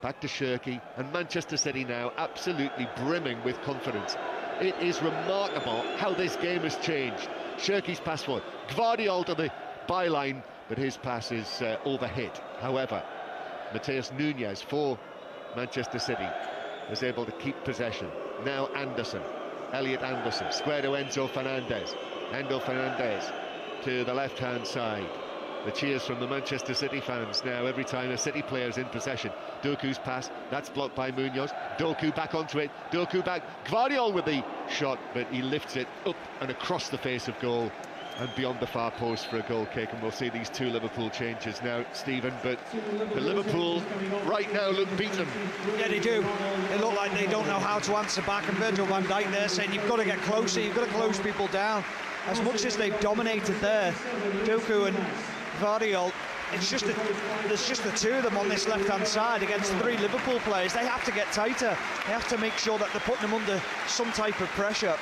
Back to Cherki, and Manchester City now absolutely brimming with confidence. It is remarkable how this game has changed. Cherki's pass forward, Gvardiol to the byline, but his pass is overhit. However, Matheus Nunes for Manchester City is able to keep possession. Now Anderson, Elliot Anderson, square to Enzo Fernandez. Enzo Fernandez to the left-hand side. The cheers from the Manchester City fans now every time a City player is in possession. Doku's pass, that's blocked by Munoz. Doku back onto it, Doku back. Gvardiol with the shot, but he lifts it up and across the face of goal and beyond the far post for a goal kick. And we'll see these two Liverpool changes now, Stephen. But the Liverpool right now look beaten. Yeah, they do. They look like they don't know how to answer back. And Virgil van Dijk there saying, you've got to get closer, you've got to close people down. As much as they've dominated there, Doku and Gvardiol, there's just the two of them on this left-hand side against three Liverpool players. They have to get tighter. They have to make sure that they're putting them under some type of pressure.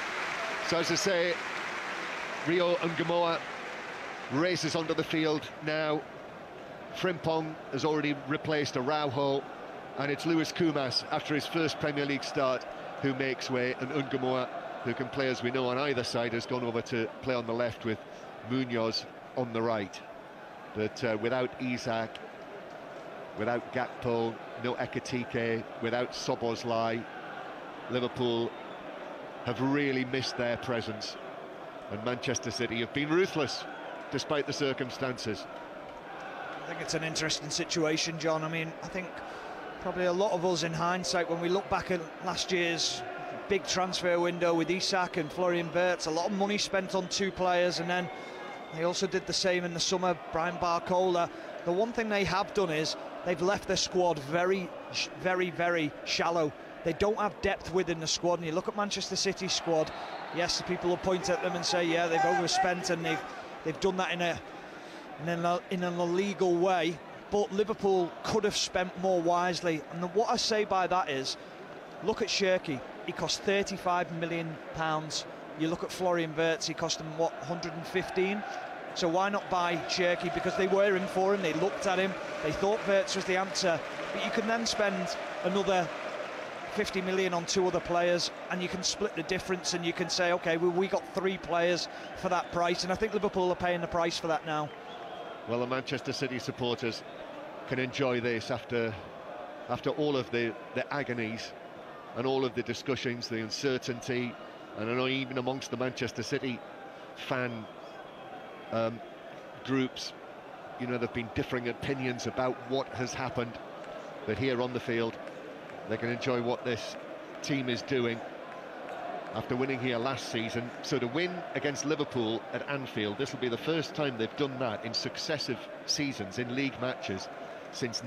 So as I say, Rio Ngamoa races onto the field now. Frimpong has already replaced Araujo, and it's Luis Kumas after his first Premier League start who makes way, and Ngamoa, who can play as we know on either side, has gone over to play on the left with Munoz on the right. But without Isak, without Gakpo, no Ekitike, without Szoboszlai, Liverpool have really missed their presence, and Manchester City have been ruthless despite the circumstances. I think it's an interesting situation, John. I mean, I think probably a lot of us in hindsight, when we look back at last year's big transfer window with Isak and Florian Wirtz, a lot of money spent on two players, and then they also did the same in the summer, Brian Barcola. The one thing they have done is they've left their squad very, very shallow. They don't have depth within the squad, and you look at Manchester City's squad, yes, people will point at them and say, yeah, they've overspent, and they've done that in an illegal way, but Liverpool could have spent more wisely. And what I say by that is, look at Cherki, he cost £35 million. You look at Florian Wirtz, he cost them, what, 115? So why not buy Cherki? Because they were in for him, they looked at him, they thought Wirtz was the answer. But you can then spend another 50 million on two other players, and you can split the difference, and you can say, okay, well, we got three players for that price, and I think Liverpool are paying the price for that now. Well, the Manchester City supporters can enjoy this after all of the agonies and all of the discussions, the uncertainty. And I know even amongst the Manchester City fan groups, you know, there have been differing opinions about what has happened. But here on the field, they can enjoy what this team is doing after winning here last season. So to win against Liverpool at Anfield, this will be the first time they've done that in successive seasons in league matches since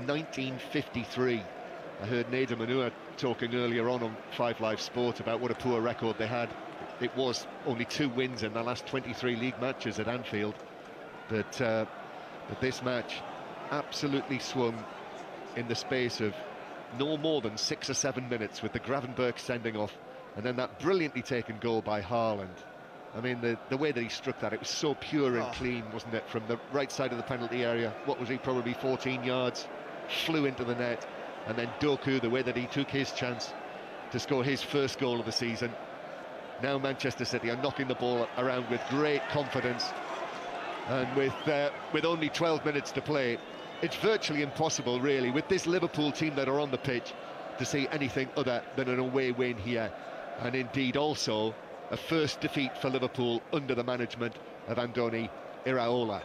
1953. I heard Nader Manua talking earlier on 5 Live Sport about what a poor record they had. It was only 2 wins in the last 23 league matches at Anfield, but this match absolutely swung in the space of no more than 6 or 7 minutes, with the Gravenberch sending off, and then that brilliantly taken goal by Haaland. I mean, the way that he struck that, it was so pure and clean, wasn't it, from the right side of the penalty area. What was he, probably 14 yards, flew into the net. And then Doku, the way that he took his chance to score his first goal of the season. Now Manchester City are knocking the ball around with great confidence, and with only 12 minutes to play, it's virtually impossible, really, with this Liverpool team that are on the pitch, to see anything other than an away win here. And indeed also a first defeat for Liverpool under the management of Andoni Iraola.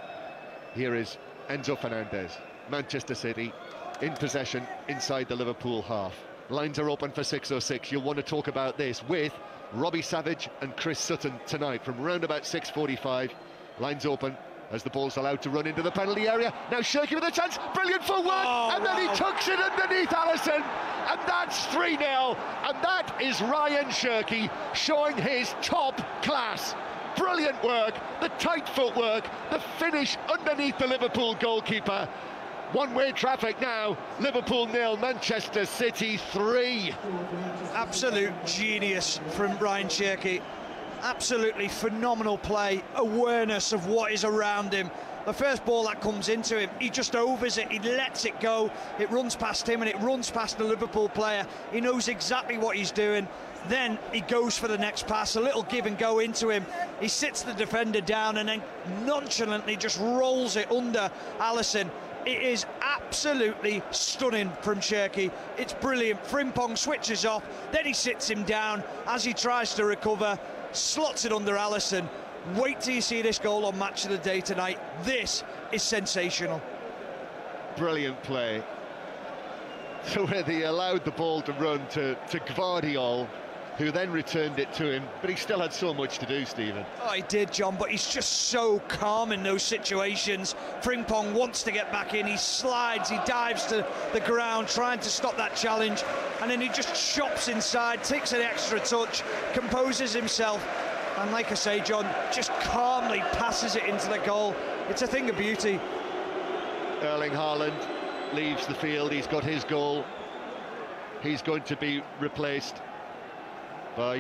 Here is Enzo Fernandez, Manchester City in possession inside the Liverpool half. Lines are open for 606. You'll want to talk about this with Robbie Savage and Chris Sutton tonight from round about 6:45. Lines open as the ball's allowed to run into the penalty area. Now Cherki with a chance, brilliant footwork, and then he tucks it underneath Alisson, and that's 3-0, and that is Ryan Cherki showing his top class. Brilliant work, the tight footwork, the finish underneath the Liverpool goalkeeper. One-way traffic now, Liverpool 0, Manchester City 3. Absolute genius from Ryan Cherki. Absolutely phenomenal play, awareness of what is around him. The first ball that comes into him, he just overs it, he lets it go, it runs past him and it runs past the Liverpool player. He knows exactly what he's doing. Then he goes for the next pass, a little give and go into him. He sits the defender down and then nonchalantly just rolls it under Alisson. It is absolutely stunning from Cherki. It's brilliant. Frimpong switches off, then he sits him down as he tries to recover, slots it under Alisson. Wait till you see this goal on Match of the Day tonight. This is sensational. Brilliant play. So where they allowed the ball to run to Gvardiol, who then returned it to him, but he still had so much to do, Stephen. Oh, he did, John, but he's just so calm in those situations. Frimpong wants to get back in, he slides, he dives to the ground, trying to stop that challenge, and then he just chops inside, takes an extra touch, composes himself, and like I say, John, just calmly passes it into the goal. It's a thing of beauty. Erling Haaland leaves the field, he's got his goal. He's going to be replaced by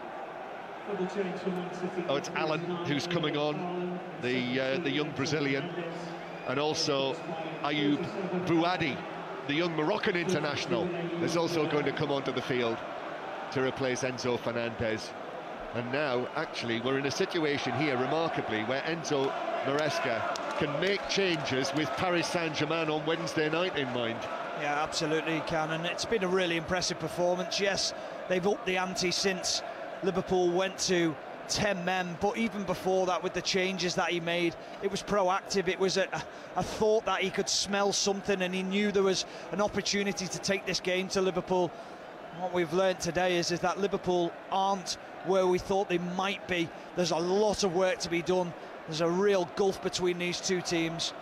it's Allen who's coming on, the young Brazilian, and also Ayoub Bouadi, the young Moroccan international, is also going to come onto the field to replace Enzo Fernandez. And now actually we're in a situation here remarkably where Enzo Maresca can make changes with Paris Saint-Germain on Wednesday night in mind. Yeah, absolutely he can, and it's been a really impressive performance. Yes, they've upped the ante since Liverpool went to 10 men, but even before that, with the changes that he made, it was proactive. It was a thought that he could smell something, and he knew there was an opportunity to take this game to Liverpool. What we've learned today is that Liverpool aren't where we thought they might be. There's a lot of work to be done. There's a real gulf between these two teams.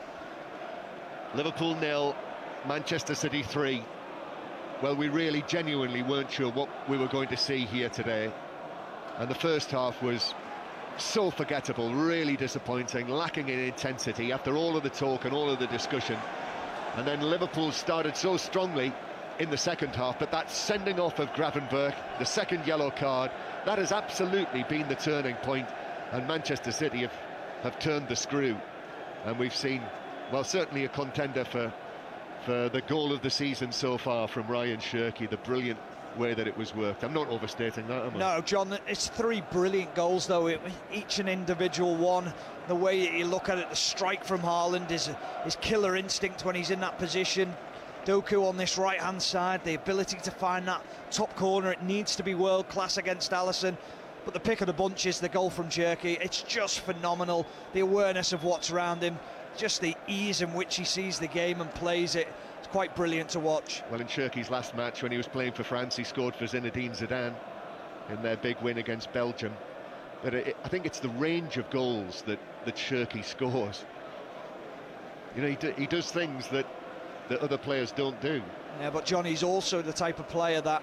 Liverpool 0, Manchester City 3. Well, we really genuinely weren't sure what we were going to see here today, and the first half was so forgettable, really disappointing, lacking in intensity after all of the talk and all of the discussion. And then Liverpool started so strongly in the second half, but that sending off of Gravenberch, the second yellow card, that has absolutely been the turning point, and Manchester City have turned the screw, and we've seen, well, certainly a contender for the goal of the season so far from Ryan Cherki, the brilliant way that it was worked. I'm not overstating that, am I? No, John, it's three brilliant goals, though, each an individual one. The way that you look at it, the strike from Haaland is his killer instinct when he's in that position. Doku on this right-hand side, the ability to find that top corner, it needs to be world-class against Alisson. But the pick of the bunch is the goal from Cherki. It's just phenomenal, the awareness of what's around him, just the ease in which he sees the game and plays it. It's quite brilliant to watch. Well, in Cherki's last match, when he was playing for France, he scored for Zinedine Zidane in their big win against Belgium. But I think it's the range of goals that Cherki scores. You know, he does things that other players don't do. Yeah, but John, he's also the type of player that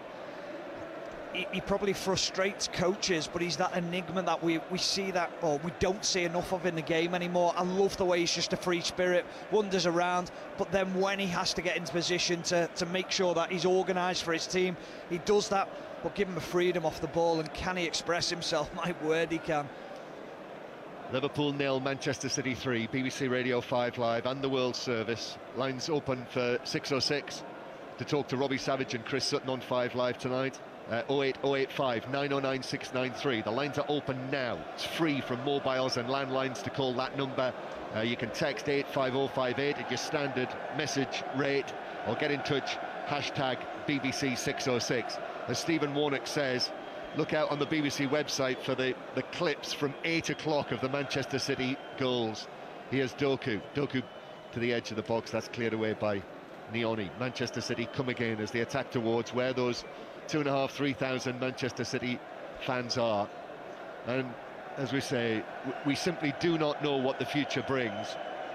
he probably frustrates coaches, but he's that enigma that we see that, or we don't see enough of in the game anymore. I love the way he's just a free spirit, wanders around, but then when he has to get into position to make sure that he's organised for his team, he does that, but give him a freedom off the ball, and can he express himself? My word, he can. Liverpool 0, Manchester City 3, BBC Radio 5 Live and the World Service. Lines open for 606 to talk to Robbie Savage and Chris Sutton on 5 Live tonight. 08085 909 693. The lines are open now. It's free from mobiles and landlines to call that number. You can text 85058 at your standard message rate, or get in touch, hashtag BBC 606. As Stephen Warnock says, look out on the BBC website for the clips from 8 o'clock of the Manchester City goals. Here's Doku to the edge of the box. That's cleared away by Nioni. Manchester City come again as they attack towards where those 2,500-3,000 Manchester City fans are. And as we say, we simply do not know what the future brings,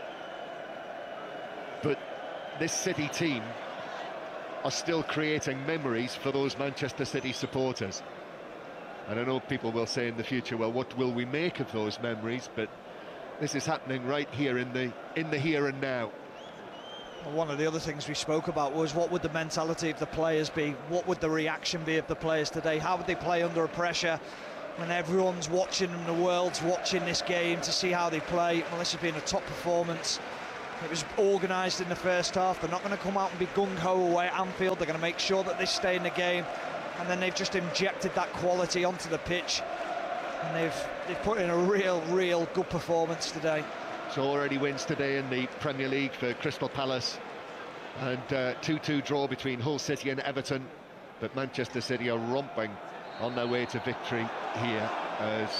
but this City team are still creating memories for those Manchester City supporters. And I know people will say in the future, well, what will we make of those memories? But this is happening right here in the here and now. Well, one of the other things we spoke about was, what would the mentality of the players be? What would the reaction be of the players today? How would they play under pressure? when everyone's watching and the world's watching this game to see how they play. Well, this has been a top performance. It was organised in the first half. They're not going to come out and be gung-ho away at Anfield. They're going to make sure that they stay in the game, and then they've just injected that quality onto the pitch, and they've put in a real good performance today. So already wins today in the Premier League for Crystal Palace, and 2-2 draw between Hull City and Everton, but Manchester City are romping on their way to victory here as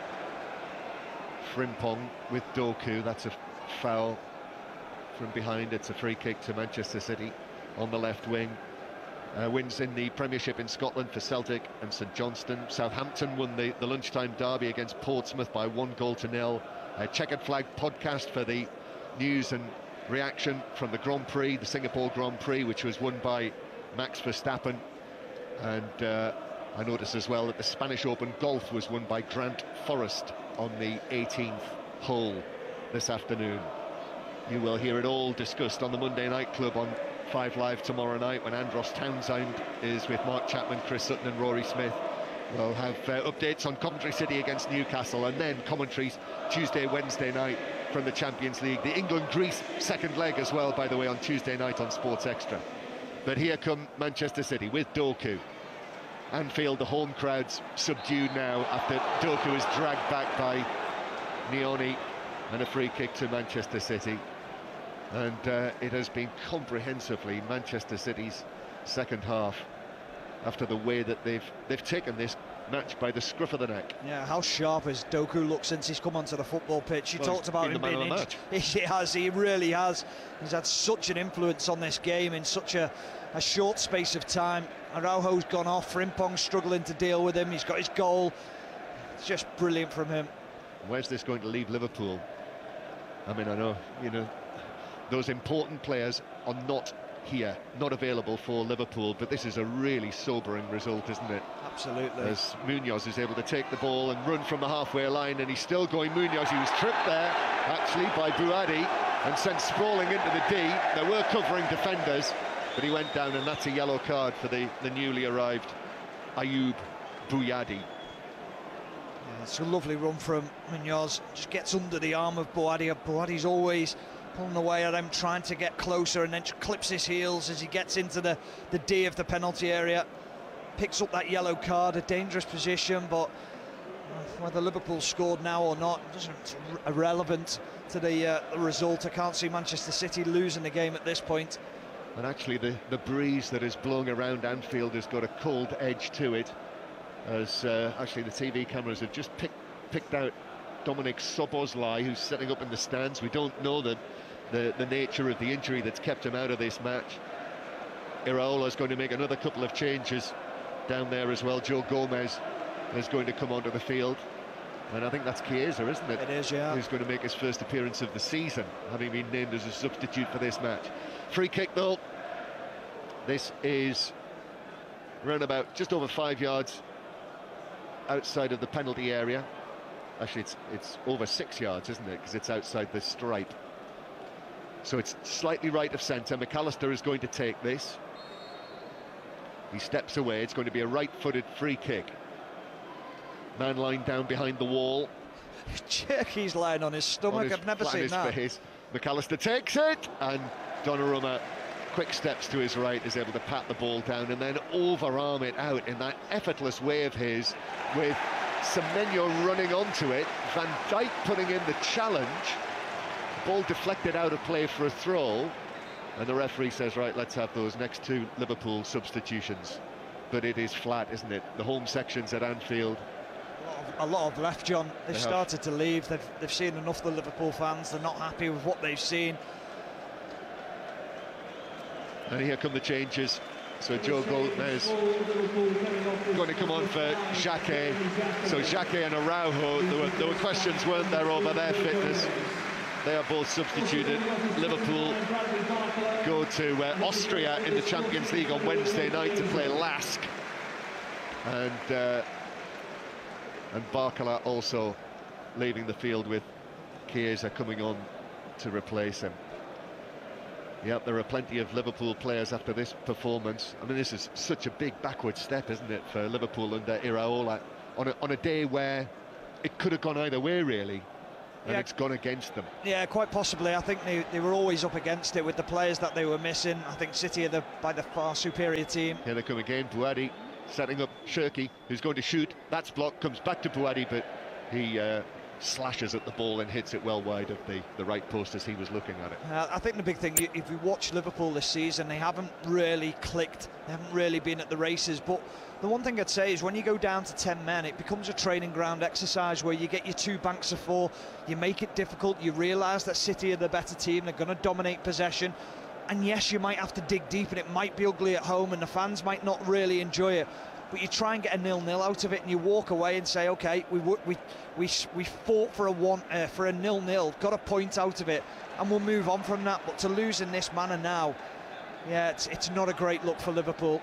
Frimpong with Doku. That's a foul from behind. It's a free kick to Manchester City on the left wing. Wins in the Premiership in Scotland for Celtic and St Johnstone. Southampton won the lunchtime derby against Portsmouth by 1-0. A checkered flag podcast for the news and reaction from the Grand Prix, the Singapore Grand Prix, which was won by Max Verstappen. And I noticed as well that the Spanish Open Golf was won by Grant Forrest on the 18th hole this afternoon. You will hear it all discussed on the Monday Night Club on 5 Live tomorrow night, when Andros Townsend is with Mark Chapman, Chris Sutton and Rory Smith. We'll have updates on Coventry City against Newcastle, and then commentaries Tuesday, Wednesday night from the Champions League. The England-Greece second leg as well, by the way, on Tuesday night on Sports Extra. But here come Manchester City with Doku. Anfield, the home crowd's subdued now after Doku is dragged back by Nioni, and a free kick to Manchester City. And it has been comprehensively Manchester City's second half, after the way that they've taken this match by the scruff of the neck. Yeah, how sharp has Doku looked since he's come onto the football pitch. You talked about him being injured. He really has. He's had such an influence on this game in such a short space of time. Araujo's gone off, Frimpong's struggling to deal with him. He's got his goal. It's just brilliant from him. Where's this going to leave Liverpool? I mean, I know, those important players are not here, not available for Liverpool, but this is a really sobering result, isn't it? Absolutely. As Munoz is able to take the ball and run from the halfway line, and he's still going. Munoz, he was tripped there actually by Buadi and sent sprawling into the D. There were covering defenders, but he went down, and that's a yellow card for the newly arrived Ayoub Buadi. Yeah, it's a lovely run from Munoz, just gets under the arm of Buadi. Buadi's always pulling away at him, trying to get closer, and then clips his heels as he gets into the D of the penalty area. Picks up that yellow card, a dangerous position, but whether Liverpool scored now or not, it's irrelevant to the result. I can't see Manchester City losing the game at this point. And actually the breeze that is blowing around Anfield has got a cold edge to it, as actually the TV cameras have just picked out Dominic Szoboszlai, who's setting up in the stands. We don't know the nature of the injury that's kept him out of this match. Iraola's going to make another couple of changes down there as well. Joe Gomez is going to come onto the field, and I think that's Chiesa, isn't it? It is, yeah. Who's going to make his first appearance of the season, having been named as a substitute for this match. Free kick though. This is around about just over 5 yards outside of the penalty area. Actually, it's over 6 yards, isn't it? Because it's outside the stripe. So it's slightly right of centre. McAllister is going to take this. He steps away. It's going to be a right-footed free kick. Man lying down behind the wall. Cherki's lying on his stomach. I've never seen that. Face. McAllister takes it, and Donnarumma, quick steps to his right, is able to pat the ball down and then overarm it out in that effortless way of his, with Semenyo running onto it, Van Dijk putting in the challenge, ball deflected out of play for a throw, and the referee says, right, let's have those next two Liverpool substitutions. But it is flat, isn't it? The home sections at Anfield. A lot of left, John. They've started to leave. They've seen enough of the Liverpool fans. They're not happy with what they've seen. And here come the changes. So Joe Gomez going to come on for Xhaka. So Xhaka and Araujo, there were questions, weren't there, over their fitness. They are both substituted. Liverpool go to Austria in the Champions League on Wednesday night to play Lask. And Barcola also leaving the field, with Chiesa coming on to replace him. Yep, there are plenty of Liverpool players after this performance. I mean, this is such a big backward step, isn't it, for Liverpool under Iraola on a day where it could have gone either way, really, and it's gone against them. Yeah, quite possibly. I think they were always up against it with the players that they were missing. I think City are by the far superior team. Here they come again. Bouhaddi setting up Cherki, who's going to shoot. That's blocked, comes back to Bouhaddi, but he slashes at the ball and hits it well wide of the right post as he was looking at it. I think the big thing, if you watch Liverpool this season, they haven't really clicked, they haven't really been at the races, but the one thing I'd say is when you go down to 10 men, it becomes a training ground exercise where you get your 2 banks of 4, you make it difficult, you realise that City are the better team, they're going to dominate possession, and yes, you might have to dig deep and it might be ugly at home and the fans might not really enjoy it, but you try and get a 0-0 out of it and you walk away and say, okay, we fought for a 0-0, got a point out of it, and we'll move on from that. But to lose in this manner now, yeah, it's not a great look for Liverpool.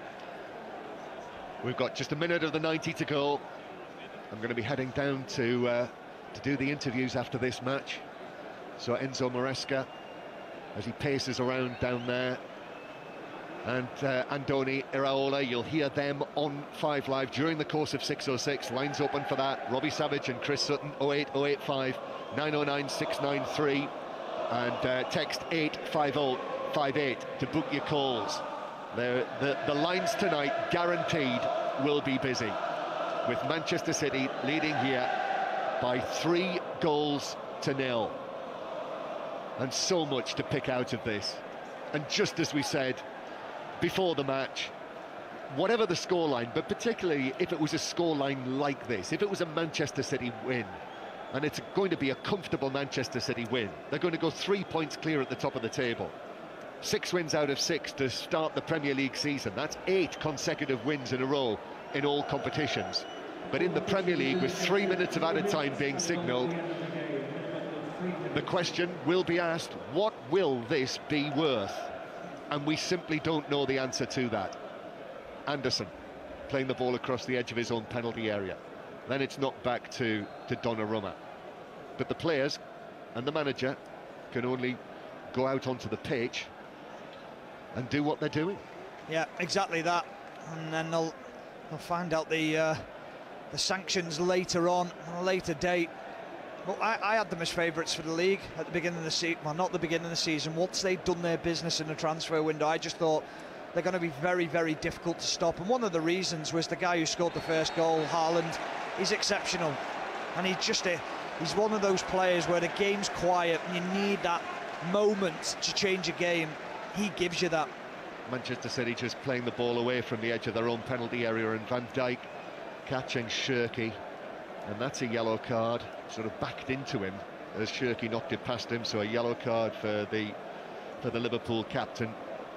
We've got just a minute of the 90 to go. I'm going to be heading down to do the interviews after this match. So Enzo Maresca, as he paces around down there, and Andoni Iraola, you'll hear them on 5 Live during the course of 606. Lines open for that. Robbie Savage and Chris Sutton, 08085 909 693, and text 85058 to book your calls. The lines tonight, guaranteed, will be busy, with Manchester City leading here by 3 goals to 0. And so much to pick out of this. And just as we said before the match, whatever the scoreline, but particularly if it was a scoreline like this, if it was a Manchester City win, and it's going to be a comfortable Manchester City win, they're going to go 3 points clear at the top of the table. 6 wins out of 6 to start the Premier League season. That's 8 consecutive wins in a row in all competitions. But in the Premier League, with 3 minutes of added time being signalled, the question will be asked, what will this be worth? And we simply don't know the answer to that. Anderson playing the ball across the edge of his own penalty area. Then it's knocked back to Donnarumma. But the players and the manager can only go out onto the pitch and do what they're doing. Yeah, exactly that. And then they'll find out the sanctions later on a later date. Well, I had them as favourites for the league at the beginning of the season. Well, not the beginning of the season. Once they'd done their business in the transfer window, I just thought they're going to be very, very difficult to stop. And one of the reasons was the guy who scored the first goal, Haaland. He's exceptional, and he's one of those players where the game's quiet and you need that moment to change a game. He gives you that. Manchester City just playing the ball away from the edge of their own penalty area, and Van Dijk catching Cherki, and that's a yellow card. Sort of backed into him as Cherki knocked it past him, so a yellow card for the Liverpool captain.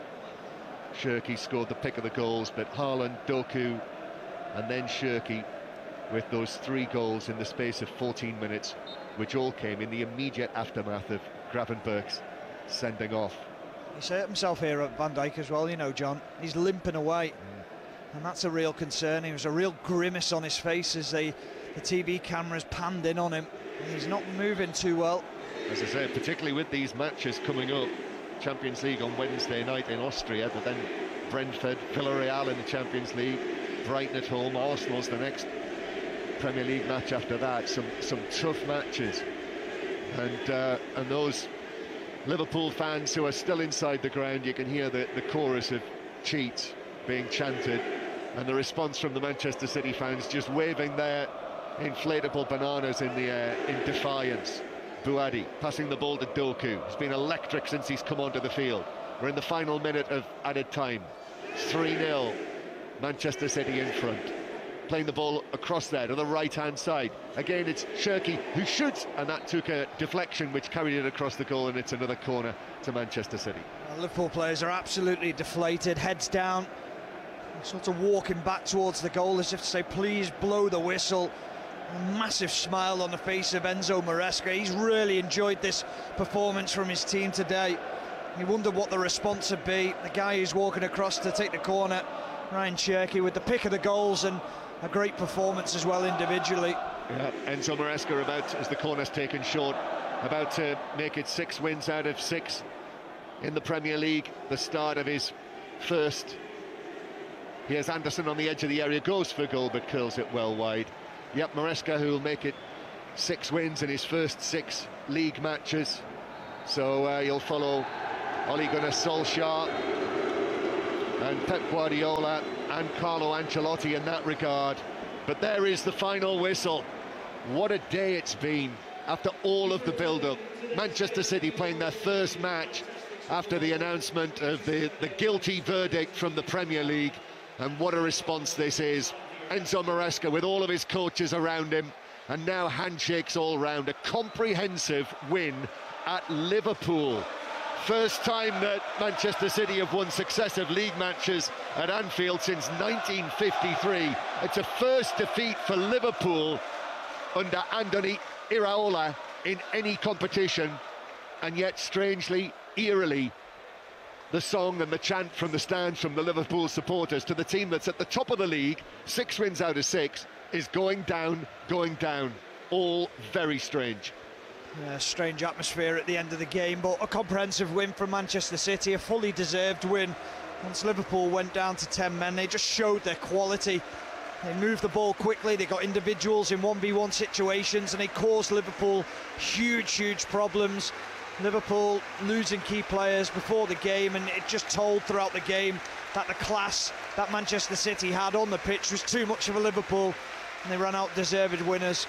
Cherki scored the pick of the goals, but Haaland, Doku and then Cherki with those 3 goals in the space of 14 minutes, which all came in the immediate aftermath of Gravenberch's sending off. He's hurt himself here at Van Dijk as well, you know, John. He's limping away, and that's a real concern. He was a real grimace on his face as the TV cameras panned in on him. He's not moving too well. As I said, particularly with these matches coming up, Champions League on Wednesday night in Austria, but then Brentford, Villarreal in the Champions League, Brighton at home, Arsenal's the next Premier League match after that. Some tough matches, and those Liverpool fans who are still inside the ground, you can hear the chorus of cheats being chanted, and the response from the Manchester City fans just waving their inflatable bananas in the air in defiance. Bouhaddi passing the ball to Doku. He's been electric since he's come onto the field. We're in the final minute of added time. 3-0, Manchester City in front. Playing the ball across there to the right-hand side. Again, it's Cherki who shoots, and that took a deflection which carried it across the goal, and it's another corner to Manchester City. Liverpool players are absolutely deflated, heads down, sort of walking back towards the goal as if to say, please blow the whistle. A massive smile on the face of Enzo Maresca. He's really enjoyed this performance from his team today. You wonder what the response would be. The guy who's walking across to take the corner, Ryan Cherki, with the pick of the goals and a great performance as well individually. Yeah, Enzo Maresca as the corner's taken short, about to make it 6 wins out of 6 in the Premier League, the start of his first. Here's Anderson on the edge of the area, goes for goal but curls it well wide. Yep, Maresca, who will make it 6 wins in his first 6 league matches. So you'll follow Ole Gunnar Solskjaer and Pep Guardiola and Carlo Ancelotti in that regard. But there is the final whistle. What a day it's been after all of the build-up. Manchester City playing their first match after the announcement of the guilty verdict from the Premier League. And what a response this is. Enzo Maresca with all of his coaches around him, and now handshakes all round. A comprehensive win at Liverpool. First time that Manchester City have won successive league matches at Anfield since 1953. It's a first defeat for Liverpool under Andoni Iraola in any competition, and yet strangely, eerily, the song and the chant from the stands from the Liverpool supporters to the team that's at the top of the league, 6 wins out of 6, is going down, going down. All very strange. Strange atmosphere at the end of the game, but a comprehensive win from Manchester City, a fully deserved win. Once Liverpool went down to 10 men, they just showed their quality. They moved the ball quickly, they got individuals in 1v1 situations, and they caused Liverpool huge problems. Liverpool losing key players before the game, and it just told throughout the game that the class that Manchester City had on the pitch was too much of a Liverpool, and they ran out deserved winners.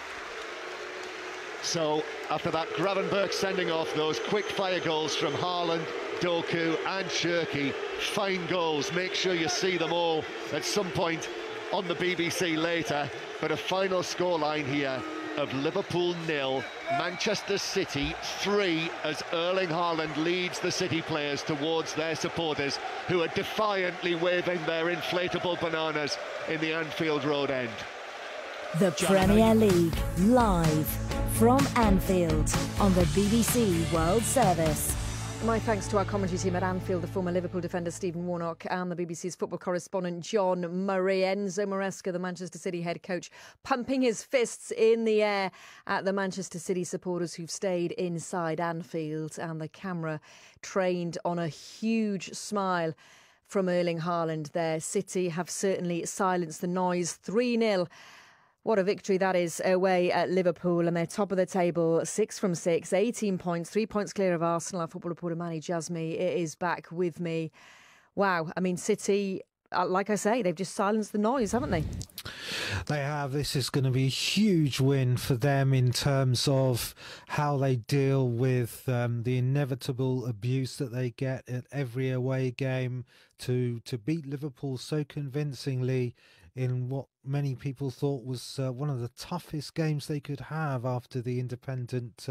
So after that, Gravenberch sending off those quick-fire goals from Haaland, Doku and Cherki. Fine goals, make sure you see them all at some point on the BBC later. But a final scoreline here of Liverpool 0, Manchester City 3, as Erling Haaland leads the City players towards their supporters, who are defiantly waving their inflatable bananas in the Anfield Road end. The Premier League, live from Anfield on the BBC World Service. My thanks to our commentary team at Anfield, the former Liverpool defender Stephen Warnock and the BBC's football correspondent John Murray. Enzo Maresca, the Manchester City head coach, pumping his fists in the air at the Manchester City supporters who've stayed inside Anfield, and the camera trained on a huge smile from Erling Haaland there. City have certainly silenced the noise. 3-0. What a victory that is away at Liverpool, and they're top of the table, 6 from 6, 18 points, 3 points clear of Arsenal. Our football reporter Manny Jasmi is back with me. Wow, I mean, City, like I say, they've just silenced the noise, haven't they? They have. This is going to be a huge win for them in terms of how they deal with the inevitable abuse that they get at every away game. To beat Liverpool so convincingly in what many people thought was one of the toughest games they could have after the independent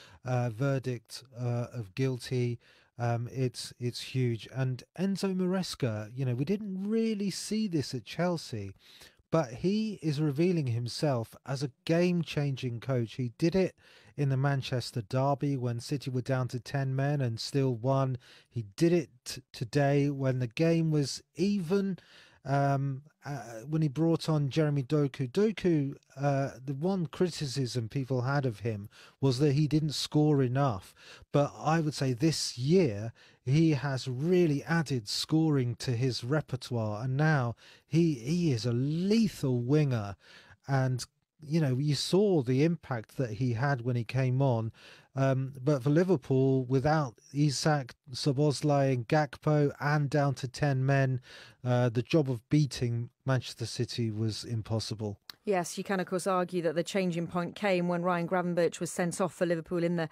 verdict of guilty. It's huge. And Enzo Maresca, you know, we didn't really see this at Chelsea, but he is revealing himself as a game-changing coach. He did it in the Manchester derby when City were down to 10 men and still won. He did it today when the game was even, when he brought on Jeremy Doku. Doku, the one criticism people had of him was that he didn't score enough. But I would say this year he has really added scoring to his repertoire, and now he is a lethal winger. And you know, you saw the impact that he had when he came on. But for Liverpool, without Isak, Szoboszlai and Gakpo, and down to 10 men, the job of beating Manchester City was impossible. Yes, you can of course argue that the changing point came when Ryan Gravenberch was sent off for Liverpool in the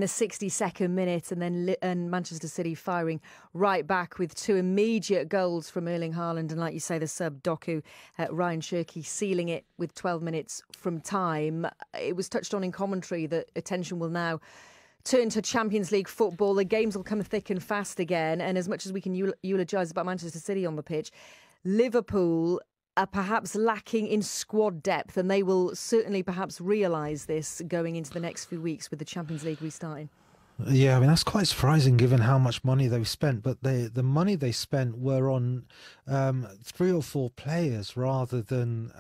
62nd minute, and then Manchester City firing right back with 2 immediate goals from Erling Haaland, and like you say, the sub Doku, Ryan Cherki sealing it with 12 minutes from time. It was touched on in commentary that attention will now turn to Champions League football. The games will come thick and fast again, and as much as we can eulogise about Manchester City on the pitch, Liverpool are perhaps lacking in squad depth, and they will certainly perhaps realise this going into the next few weeks with the Champions League restarting. Yeah, I mean, that's quite surprising given how much money they've spent, but the money they spent were on 3 or 4 players rather than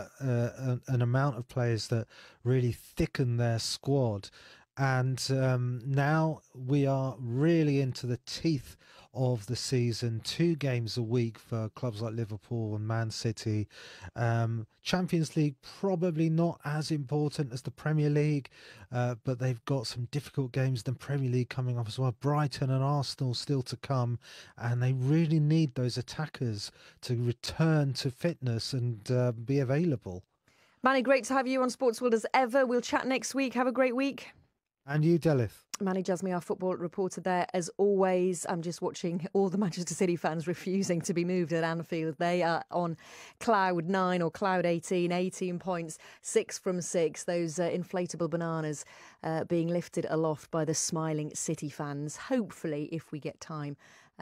an amount of players that really thicken their squad. And now we are really into the teeth of the season, 2 games a week for clubs like Liverpool and Man City. Champions League probably not as important as the Premier League, but they've got some difficult games in the Premier League coming up as well. Brighton and Arsenal still to come, and they really need those attackers to return to fitness and be available. Manny, great to have you on Sports World as ever. We'll chat next week. Have a great week. And you, Delith. Manny Jasmy, our football reporter there, as always. I'm just watching all the Manchester City fans refusing to be moved at Anfield. They are on cloud 9 or cloud 18 points, 6 from 6. Those inflatable bananas being lifted aloft by the smiling City fans. Hopefully, if we get time,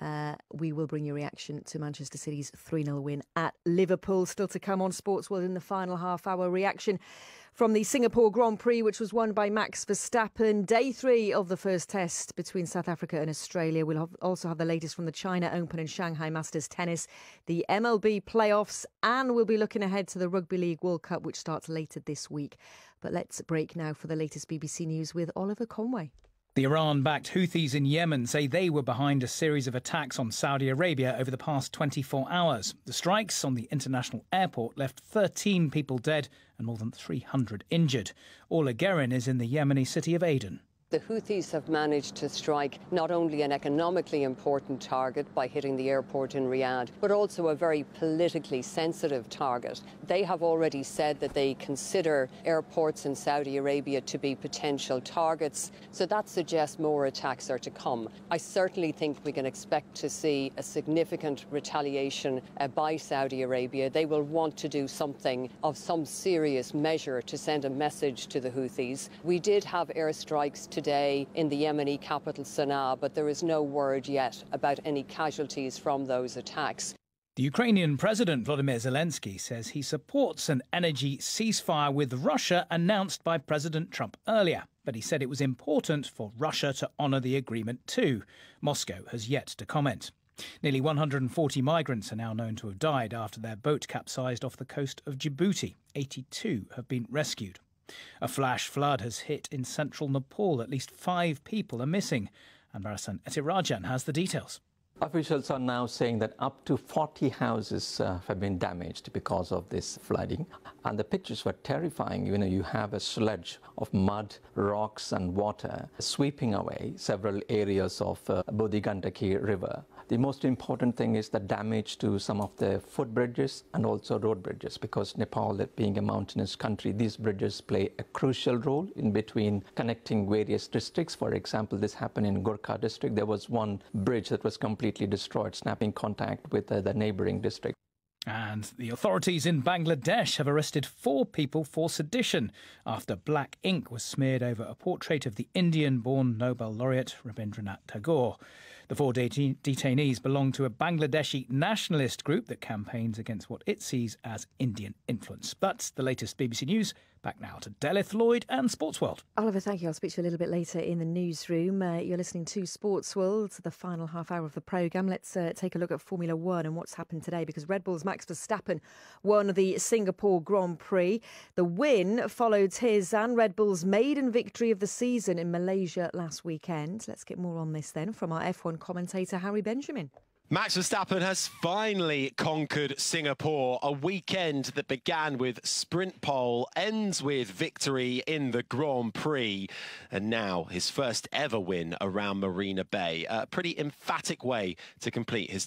we will bring your reaction to Manchester City's 3-0 win at Liverpool. Still to come on Sports World in the final half-hour reaction from the Singapore Grand Prix, which was won by Max Verstappen. Day 3 of the first test between South Africa and Australia. We'll also have the latest from the China Open and Shanghai Masters Tennis, the MLB playoffs, and we'll be looking ahead to the Rugby League World Cup, which starts later this week. But let's break now for the latest BBC News with Oliver Conway. The Iran-backed Houthis in Yemen say they were behind a series of attacks on Saudi Arabia over the past 24 hours. The strikes on the international airport left 13 people dead and more than 300 injured. Ola Gerin is in the Yemeni city of Aden. The Houthis have managed to strike not only an economically important target by hitting the airport in Riyadh, but also a very politically sensitive target. They have already said that they consider airports in Saudi Arabia to be potential targets, so that suggests more attacks are to come. I certainly think we can expect to see a significant retaliation by Saudi Arabia. They will want to do something of some serious measure to send a message to the Houthis. We did have airstrikes today in the Yemeni capital Sana'a, but there is no word yet about any casualties from those attacks. The Ukrainian President Volodymyr Zelensky says he supports an energy ceasefire with Russia announced by President Trump earlier, but he said it was important for Russia to honour the agreement too. Moscow has yet to comment. Nearly 140 migrants are now known to have died after their boat capsized off the coast of Djibouti. 82 have been rescued. A flash flood has hit in central Nepal. At least 5 people are missing. And Barasan Etirajan has the details. Officials are now saying that up to 40 houses have been damaged because of this flooding. And the pictures were terrifying. You have a sludge of mud, rocks and water sweeping away several areas of Bodhigandaki River. The most important thing is the damage to some of the footbridges and also road bridges, because Nepal, being a mountainous country, these bridges play a crucial role in between connecting various districts. For example, this happened in Gorkha district. There was one bridge that was completely destroyed, snapping contact with the neighbouring district. And the authorities in Bangladesh have arrested 4 people for sedition after black ink was smeared over a portrait of the Indian-born Nobel laureate Rabindranath Tagore. The 4 detainees belong to a Bangladeshi nationalist group that campaigns against what it sees as Indian influence. But the latest BBC News, back now to Delith Lloyd and Sports World. Oliver, thank you. I'll speak to you a little bit later in the newsroom. You're listening to Sports World, the final half hour of the programme. Let's take a look at Formula One and what's happened today, because Red Bull's Max Verstappen won the Singapore Grand Prix. The win followed his and Red Bull's maiden victory of the season in Malaysia last weekend. Let's get more on this then from our F1 commentator Harry Benjamin. Max Verstappen has finally conquered Singapore. A weekend that began with sprint pole, ends with victory in the Grand Prix, and now his first ever win around Marina Bay. A pretty emphatic way to complete his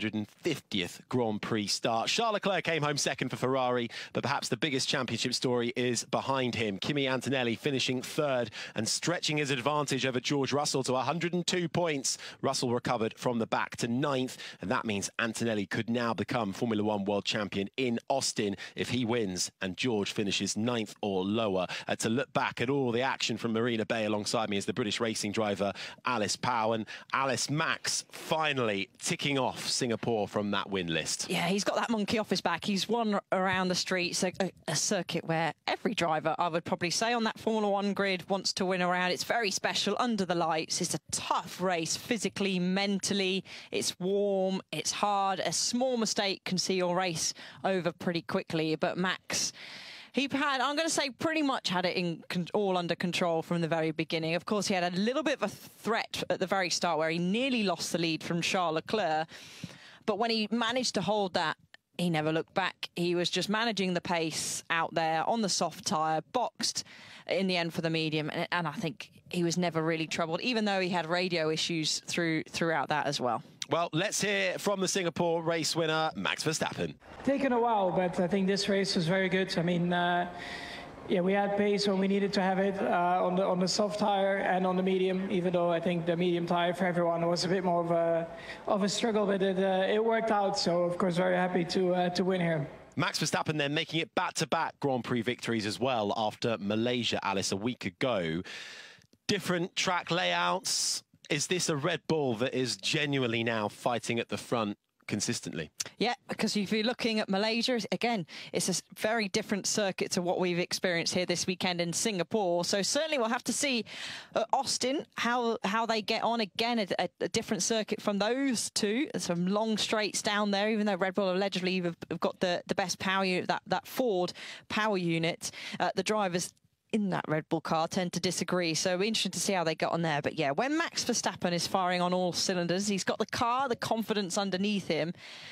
250th Grand Prix start. Charles Leclerc came home second for Ferrari, but perhaps the biggest championship story is behind him. Kimi Antonelli finishing third and stretching his advantage over George Russell to 102 points. Russell recovered from the back to 9th. And that means Antonelli could now become Formula One world champion in Austin if he wins and George finishes 9th or lower. To look back at all the action from Marina Bay alongside me is the British racing driver Alice Powell. And Alice, Max finally ticking off Singapore from that win list. Yeah, he's got that monkey off his back. He's won around the streets, a circuit where every driver, I would probably say, on that Formula One grid wants to win around. It's very special under the lights. It's a tough race physically, mentally. It's warm, it's hard. A small mistake can see your race over pretty quickly. But Max, He had, I'm going to say, pretty much had it all under control from the very beginning. Of course, he had a little bit of a threat at the very start where he nearly lost the lead from Charles Leclerc. But when he managed to hold that, he never looked back. He was just managing the pace out there on the soft tyre, boxed in the end for the medium. And I think he was never really troubled, even though he had radio issues throughout that as well. Well, let's hear from the Singapore race winner, Max Verstappen. Taken a while, but I think this race was very good. I mean, yeah, we had pace when we needed to have it on the soft tire and on the medium, even though I think the medium tire for everyone was a bit more of a struggle, but it worked out. So, of course, very happy to win here. Max Verstappen then making it back-to-back Grand Prix victories as well after Malaysia, Alice, a week ago. Different track layouts. Is this a Red Bull that is genuinely now fighting at the front consistently? Yeah, because if you're looking at Malaysia, again, it's a very different circuit to what we've experienced here this weekend in Singapore. So certainly we'll have to see Austin, how they get on. Again, a different circuit from those two. There's some long straights down there, even though Red Bull allegedly have got the best power unit, that Ford power unit. The drivers in that Red Bull car tend to disagree, so it'll be interesting to see how they get on there. But yeah, when Max Verstappen is firing on all cylinders, he's got the car, the confidence underneath him,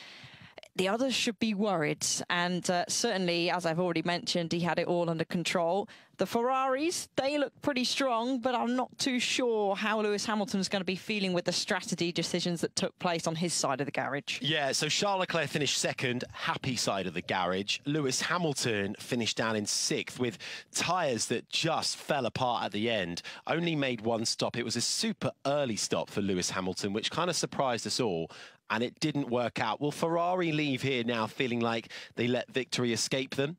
the others should be worried. And certainly, as I've already mentioned, he had it all under control. The Ferraris, they look pretty strong, but I'm not too sure how Lewis Hamilton's going to be feeling with the strategy decisions that took place on his side of the garage. Yeah, so Charles Leclerc finished second, happy side of the garage. Lewis Hamilton finished down in sixth with tyres that just fell apart at the end. Only made one stop. It was a super early stop for Lewis Hamilton, which kind of surprised us all. And it didn't work out. Will Ferrari leave here now feeling like they let victory escape them?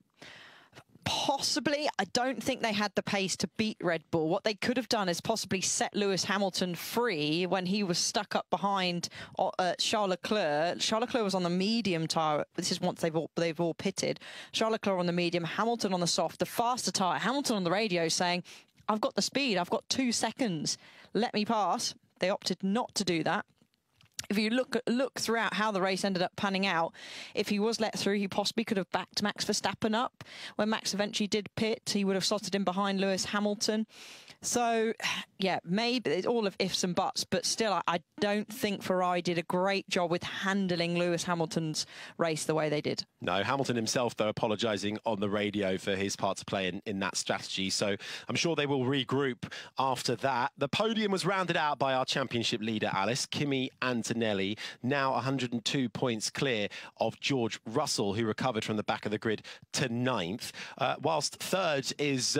Possibly. I don't think they had the pace to beat Red Bull. What they could have done is possibly set Lewis Hamilton free when he was stuck up behind Charles Leclerc. Charles Leclerc was on the medium tyre. This is once they've all pitted. Charles Leclerc on the medium, Hamilton on the soft, the faster tyre. Hamilton on the radio saying, I've got the speed, I've got 2 seconds, let me pass. They opted not to do that. If you look throughout how the race ended up panning out, if he was let through, he possibly could have backed Max Verstappen up. When Max eventually did pit, he would have slotted in behind Lewis Hamilton. So, yeah, maybe it's all of ifs and buts, but still, I don't think Ferrari did a great job with handling Lewis Hamilton's race the way they did. No, Hamilton himself, though, apologising on the radio for his part to play in that strategy. So I'm sure they will regroup after that. The podium was rounded out by our championship leader, Alice, Kimi Antonelli, now 102 points clear of George Russell, who recovered from the back of the grid to 9th. Whilst third is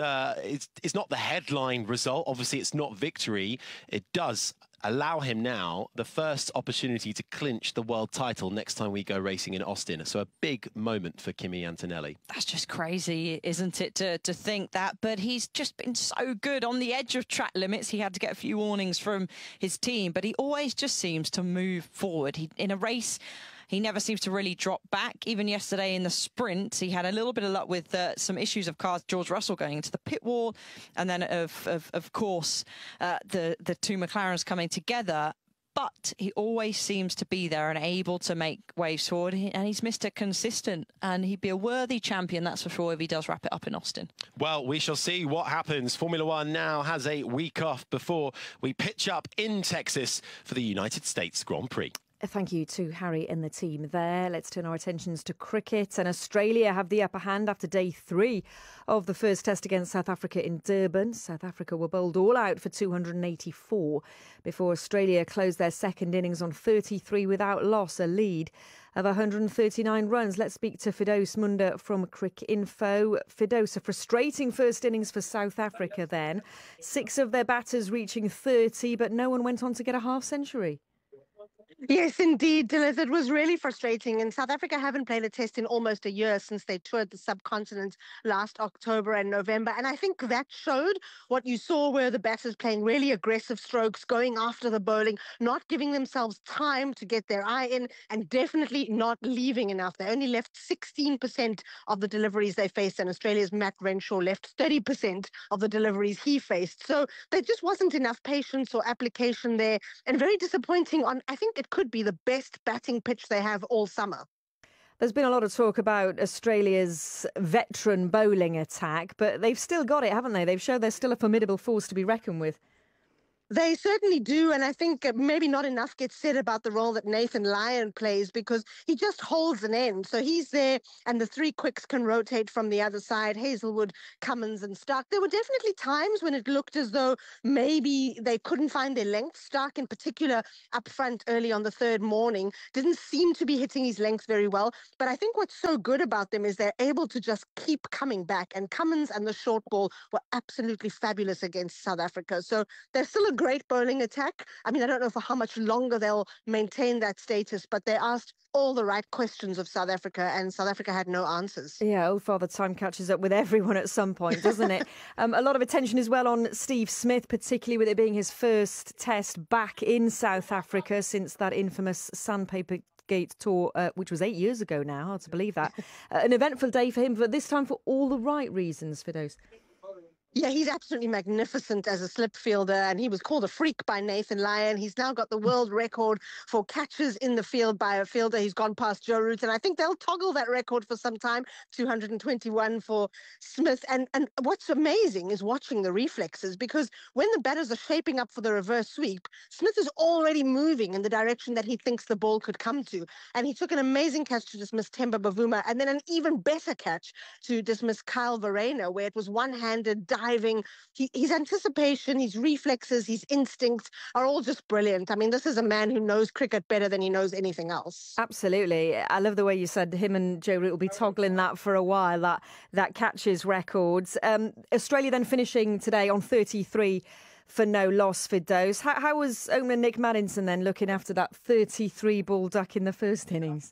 not the headline result, obviously it's not victory, it does allow him now the first opportunity to clinch the world title next time we go racing in Austin. So a big moment for Kimi Antonelli. That's just crazy, isn't it, to think that? But he's just been so good on the edge of track limits. He had to get a few warnings from his team, but he always just seems to move forward. In a race, he never seems to really drop back. Even yesterday in the sprint, he had a little bit of luck with some issues of cars. George Russell going into the pit wall, and then of course the two McLarens coming together. But he always seems to be there and able to make waves forward. And he's Mr. Consistent, and he'd be a worthy champion, that's for sure, if he does wrap it up in Austin. Well, we shall see what happens. Formula One now has a week off before we pitch up in Texas for the United States Grand Prix. Thank you to Harry and the team there. Let's turn our attentions to cricket. And Australia have the upper hand after day 3 of the first test against South Africa in Durban. South Africa were bowled all out for 284 before Australia closed their second innings on 33 without loss, a lead of 139 runs. Let's speak to Firdaus Munda from Cricinfo. Firdaus, a frustrating first innings for South Africa then. 6 of their batters reaching 30, but no one went on to get a half century. Yes, indeed, Dilith. It was really frustrating. And South Africa haven't played a test in almost a year since they toured the subcontinent last October and November. And I think that showed. What you saw were the batters playing really aggressive strokes, going after the bowling, not giving themselves time to get their eye in, and definitely not leaving enough. They only left 16% of the deliveries they faced, and Australia's Matt Renshaw left 30% of the deliveries he faced. So there just wasn't enough patience or application there, and very disappointing on, I think it could be the best batting pitch they have all summer. There's been a lot of talk about Australia's veteran bowling attack, but they've still got it, haven't they? They've shown they're still a formidable force to be reckoned with. They certainly do, and I think maybe not enough gets said about the role that Nathan Lyon plays, because he just holds an end. So he's there, and the three quicks can rotate from the other side, Hazelwood, Cummins and Stark. There were definitely times when it looked as though maybe they couldn't find their length. Stark in particular up front early on the third morning didn't seem to be hitting his length very well. But I think what's so good about them is they're able to just keep coming back, and Cummins and the short ball were absolutely fabulous against South Africa. So they're still a great bowling attack. I mean, I don't know for how much longer they'll maintain that status, but they asked all the right questions of South Africa, and South Africa had no answers. Yeah, old Father Time catches up with everyone at some point, doesn't it? A lot of attention as well on Steve Smith, particularly with it being his first test back in South Africa since that infamous Sandpaper Gate tour, which was 8 years ago now. Hard to believe that. An eventful day for him, but this time for all the right reasons, Fidos. Yeah, he's absolutely magnificent as a slip fielder, and he was called a freak by Nathan Lyon. He's now got the world record for catches in the field by a fielder. He's gone past Joe Root, and I think they'll toggle that record for some time, 221 for Smith. And what's amazing is watching the reflexes, because when the batters are shaping up for the reverse sweep, Smith is already moving in the direction that he thinks the ball could come to. And he took an amazing catch to dismiss Themba Bavuma, and then an even better catch to dismiss Kyle Verreynne, where it was one-handed diving. His anticipation, his reflexes, his instincts are all just brilliant. I mean, this is a man who knows cricket better than he knows anything else. Absolutely. I love the way you said him and Joe Root will be toggling that for a while, that catches records. Australia then finishing today on 33 for no loss for Dose. How was opener Nick Maddinson then looking after that 33 ball duck in the first innings?